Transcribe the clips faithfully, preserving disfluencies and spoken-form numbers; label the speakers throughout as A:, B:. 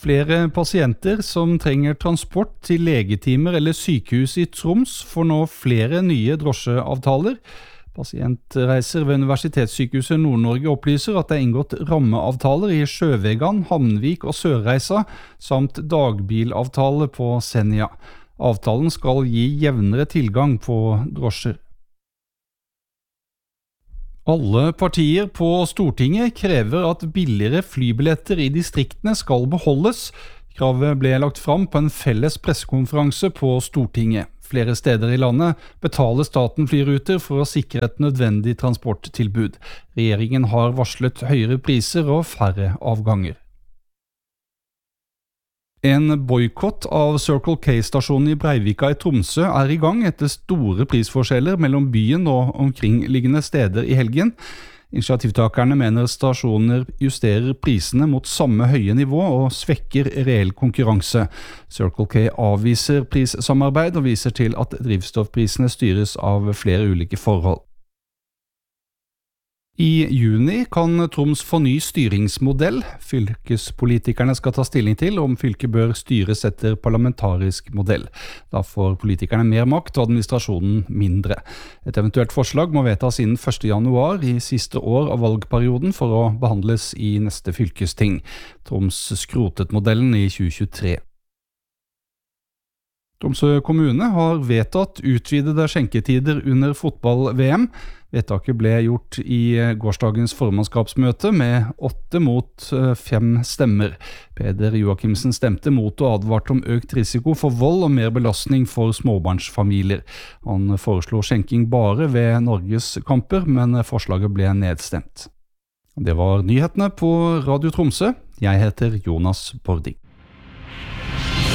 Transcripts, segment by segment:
A: Flere pasienter som trenger transport til legetimer eller sykehus i Troms får nå flere nye drosjeavtaler. Pasientreiser ved Universitetssykehuset Nord-Norge opplyser at det er inngått rammeavtaler i Sjøvegan, Hamnvik og Sørreisa, samt dagbilavtale på Senja. Avtalen skal gi jevnere tilgang på drosjer. Alle partier på Stortinget krever at billigere flybilletter i distriktene skal beholdes. Kravet ble lagt fram på en felles pressekonferanse på Stortinget. Flere steder i landet betaler staten flyruter for å sikre et nødvendig transporttilbud. Regjeringen har varslet høyere priser og færre avganger. En boykott av Circle K-stasjonen i Breivika i Tromsø er i gang etter store prisforskjeller mellom byen og omkringliggende steder i helgen. Initiativtakerne mener stasjoner justerer prisene mot samme høye nivå og svekker reell konkurranse. Circle K avviser prissamarbeid og viser til at drivstoffprisene styres av flere ulike forhold. I juni kan Troms få ny styringsmodell. Fylkespolitikerne skal ta stilling til om fylket bør styres etter parlamentarisk modell. Da får politikerne mer makt og administrasjonen mindre. Et eventuelt forslag må vedtas innen første januar i siste år av valgperioden for å behandles i neste fylkesting. Troms skrotet modellen i tjue tjuetre. Tromsø kommune har vedtatt utvidede skjenketider under fotball-V M. Vedtaket ble gjort i gårsdagens formannskapsmøte med åtte mot fem stemmer. Peder Joakimsen stemte mot og advarte om økt risiko for vold og mer belastning for småbarnsfamilier. Han foreslo skjenking bare ved Norges kamper, men forslaget ble nedstemt. Det var nyhetene på Radio Tromsø. Jeg heter Jonas Bordi.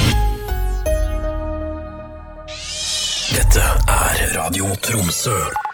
B: Dette er Radio Tromsø.